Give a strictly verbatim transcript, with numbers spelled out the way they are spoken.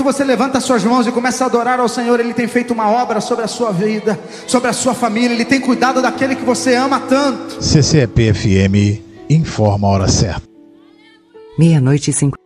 você levanta as suas mãos e começa a adorar ao Senhor, Ele tem feito uma obra sobre a sua vida, sobre a sua família. Ele tem cuidado daquele que você ama tanto. C C E P F M informa a hora certa. Meia-noite e cinco.